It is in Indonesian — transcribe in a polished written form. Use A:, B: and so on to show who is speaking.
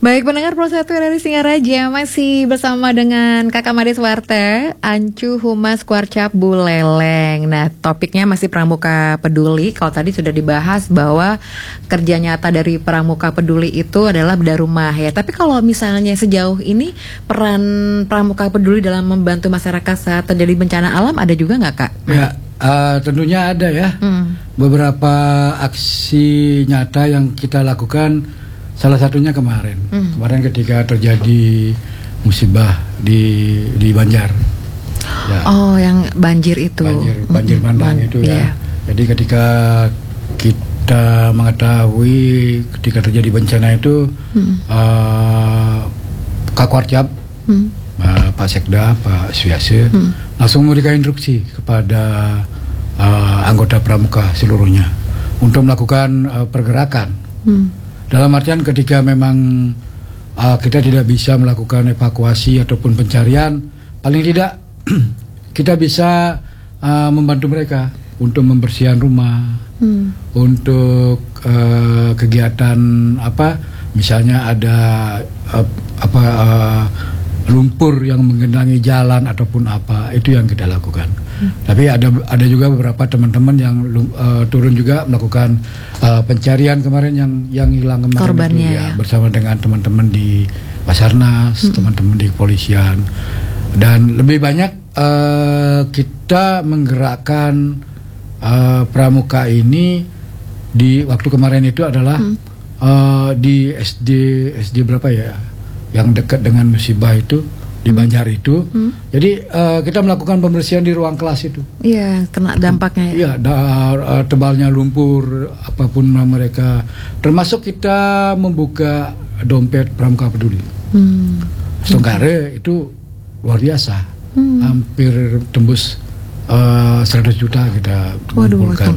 A: Baik pendengar Pro 1 dari Singaraja, masih bersama dengan Kakak Made Swarte, Ancu Humas Kuarcap Buleleng. Nah, topiknya masih Pramuka Peduli. Kalau tadi sudah dibahas bahwa kerja nyata dari Pramuka Peduli itu adalah bedah rumah ya. Tapi kalau misalnya sejauh ini peran Pramuka Peduli dalam membantu masyarakat saat terjadi bencana alam ada juga nggak, Kak?
B: Ya, tentunya ada ya. Beberapa aksi nyata yang kita lakukan. Salah satunya kemarin ketika terjadi musibah di Banjar. Ya.
A: Oh, yang banjir itu.
B: Banjir bandang itu ya. Jadi ketika kita mengetahui ketika terjadi bencana itu, Kak Kuarcap, Pak Sekda, Pak Swiase langsung memberikan instruksi kepada anggota Pramuka seluruhnya untuk melakukan pergerakan. Dalam artian ketika memang kita tidak bisa melakukan evakuasi ataupun pencarian, paling tidak kita bisa membantu mereka untuk membersihkan rumah, untuk kegiatan misalnya ada lumpur yang menggenangi jalan ataupun apa, itu yang kita lakukan. Tapi ada juga beberapa teman-teman yang turun juga melakukan pencarian kemarin yang hilang kemarin
A: korbannya
B: itu, ya, bersama dengan teman-teman di Basarnas, teman-teman di kepolisian, dan lebih banyak kita menggerakkan Pramuka ini di waktu kemarin itu adalah di SD berapa ya, yang dekat dengan musibah itu di Banjar itu. Jadi kita melakukan pembersihan di ruang kelas itu.
A: Iya, kena dampaknya.
B: Iya, tebalnya lumpur apapun mereka. Termasuk kita membuka dompet Pramuka Peduli. Setengkare itu luar biasa. Hampir tembus 100 juta kita kumpulkan.